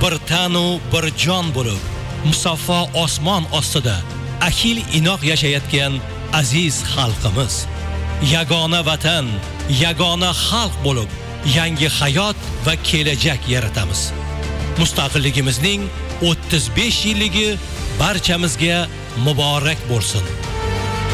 bir tanu bir jon bo'lib, musaffo osmon ostida ahil inoq yashayotgan aziz xalqimiz. Yagona vatan, yagona xalq bo'lib, yangi hayot va kelajak yaratamiz. Mustaqilligimizning 35 yilligi barchamizga muborak bo'lsin.